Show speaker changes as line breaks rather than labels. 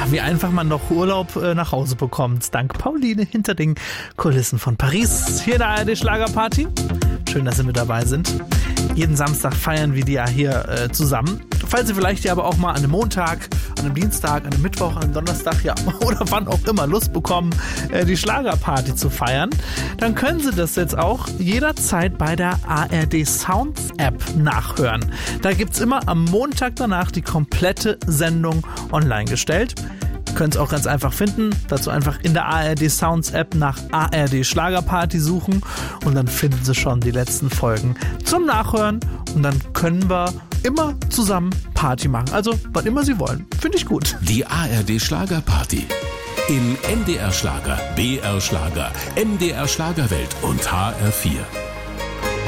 wie einfach man noch Urlaub nach Hause bekommt. Dank Pauline hinter den Kulissen von Paris. Hier in der ARD Schlagerparty. Schön, dass Sie mit dabei sind. Jeden Samstag feiern wir die ja hier zusammen. Falls Sie vielleicht ja aber auch mal an einem Montag, an einem Dienstag, an einem Mittwoch, an einem Donnerstag, ja, oder wann auch immer Lust bekommen, die Schlagerparty zu feiern, dann können Sie das jetzt auch jederzeit bei der ARD Sounds App nachhören. Da gibt's immer am Montag danach die komplette Sendung online gestellt. Können es auch ganz einfach finden. Dazu einfach in der ARD Sounds App nach ARD Schlagerparty suchen und dann finden Sie schon die letzten Folgen zum Nachhören und dann können wir immer zusammen Party machen. Also wann immer Sie wollen. Finde ich gut.
Die ARD Schlagerparty. Im NDR Schlager, BR Schlager, MDR Schlagerwelt und HR4.